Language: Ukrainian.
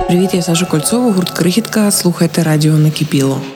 Привіт, я Саша Кольцова, гурт «Крихітка». Слухайте радіо «Накипіло».